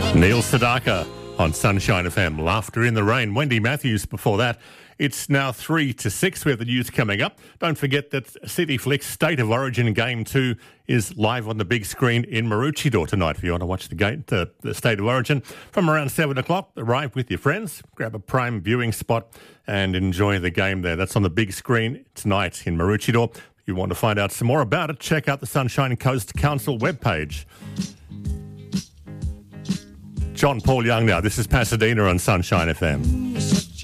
Neil Sedaka on Sunshine FM. Laughter in the Rain. Wendy Matthews before that. It's now 3 to 6. We have the news coming up. Don't forget that City Flicks State of Origin Game 2 is live on the big screen in Maroochydore tonight. If you want to watch the State of Origin from around 7 o'clock, arrive with your friends, grab a prime viewing spot and enjoy the game there. That's on the big screen tonight in Maroochydore. If you want to find out some more about it, check out the Sunshine Coast Council webpage. John Paul Young now. This is Pasadena on Sunshine FM.